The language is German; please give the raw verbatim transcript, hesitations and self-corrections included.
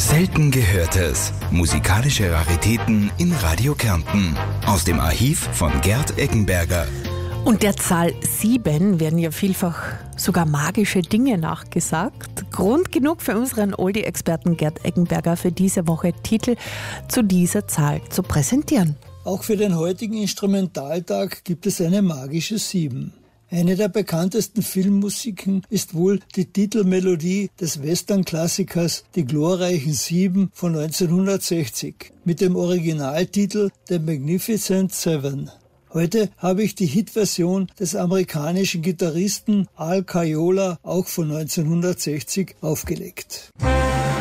Selten Gehörtes. Musikalische Raritäten in Radio Kärnten. Aus dem Archiv von Gerd Eggenberger. Und der Zahl sieben werden ja vielfach sogar magische Dinge nachgesagt. Grund genug für unseren Oldie-Experten Gerd Eggenberger für diese Woche Titel zu dieser Zahl zu präsentieren. Auch für den heutigen Instrumentaltag gibt es eine magische sieben. Eine der bekanntesten Filmmusiken ist wohl die Titelmelodie des Western-Klassikers Die glorreichen Sieben von neunzehnhundertsechzig mit dem Originaltitel The Magnificent Seven. Heute habe ich die Hitversion des amerikanischen Gitarristen Al Caiola, auch von neunzehnhundertsechzig, aufgelegt.